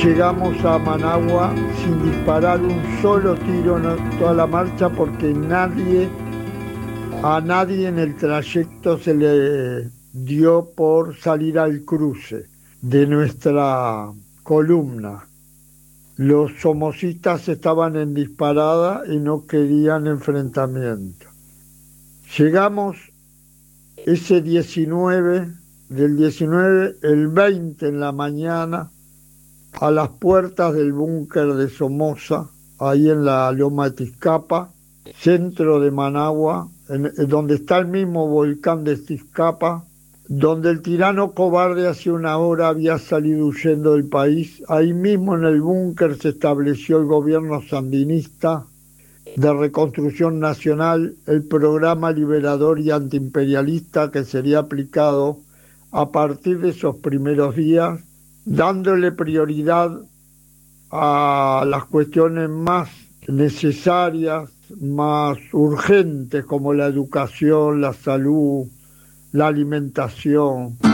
llegamos a Managua sin disparar un solo tiro en toda la marcha porque a nadie en el trayecto se le dio por salir al cruce de nuestra columna. Los somocistas estaban en disparada y no querían enfrentamiento. Llegamos ese 19, del 19, el 20 en la mañana, a las puertas del búnker de Somoza, ahí en la Loma de Tizcapa, centro de Managua, donde está el mismo volcán de Tizcapa, donde el tirano cobarde hace una hora había salido huyendo del país. Ahí mismo en el búnker se estableció el gobierno sandinista de reconstrucción nacional, el programa liberador y antiimperialista que sería aplicado a partir de esos primeros días, dándole prioridad a las cuestiones más necesarias, más urgentes, como la educación, la salud, la alimentación.